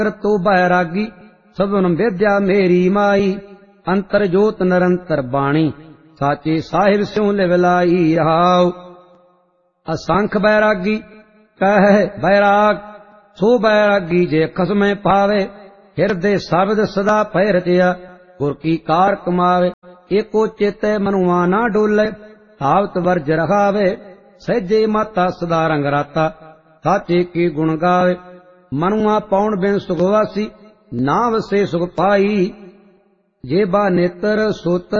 ਤੋ ਬੈਰਾਗੀ ਸਭਨ ਵਿਦਿਆ ਮੇਰੀ ਮਾਈ। ਅੰਤਰ ਜੋਤ ਨਿਰੰਤਰ ਬਾਣੀ ਸਾਚੇ ਸਾਹਿਬ ਸਿਉ ਲਿਵ ਲਾਈ। ਰਹਾਉ ਅਸੰਖ ਬੈਰਾਗੀ ਕਹਿ ਬੈਰਾਗ ਸੋ ਬੈਰਾਗੀ ਜੇ ਖਸਮੇ ਪਾਵੇ। ਹਿਰਦੇ ਸ਼ਬਦ ਸਦਾ ਭੈ ਰਚਿਆ ਗੁਰ ਕੀ ਕਾਰ ਕਮਾਵੇ। ਏਕੋ ਚੇਤੈ ਮਨੁਆ ਨਾ ਡੋਲੇ ਹਾਵਤ ਵਰਜ ਰਖਾਵੇ। ਸਹਿਜੇ ਮਾਤਾ ਸਦਾ ਰੰਗ ਰਾਤਾ ਸਾਚੇ ਕੀ ਗੁਣ ਗਾਵੇ। ਮਨੁਆ ਪਾਉਣ ਬਿਨ ਸੁਖ ਵਾਸੀ ਨਾ ਵਸੇ ਸੁਖ ਪਾਈ। ਜੇ ਬਾ ਨੇਤਰ ਸੁਤ